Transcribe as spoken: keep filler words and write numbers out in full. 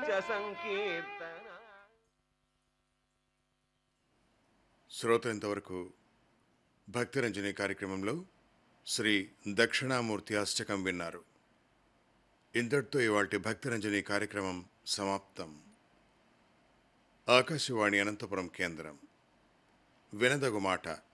సంకీర్తన. శ్రోత ఇంతవరకు భక్తిరంజని కార్యక్రమంలో శ్రీ దక్షిణామూర్తి అష్టకం విన్నారు. ఇంతటితో ఇవాల్టి భక్తిరంజని కార్యక్రమం సమాప్తం. ఆకాశవాణి అనంతపురం కేంద్రం. వినదగు మాట.